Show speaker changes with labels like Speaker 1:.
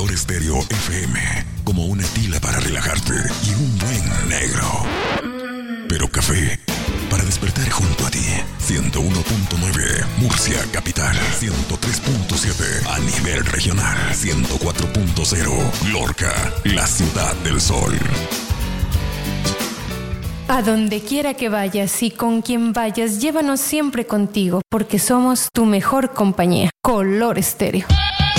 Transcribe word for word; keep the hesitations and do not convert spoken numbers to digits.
Speaker 1: Color Estéreo F M, como una tila para relajarte y un buen negro. Pero café para despertar junto a ti. ciento uno punto nueve Murcia Capital, ciento tres punto siete a nivel regional, ciento cuatro punto cero Lorca, la ciudad del sol.
Speaker 2: A donde quiera que vayas y con quien vayas, llévanos siempre contigo, porque somos tu mejor compañía. Color Estéreo.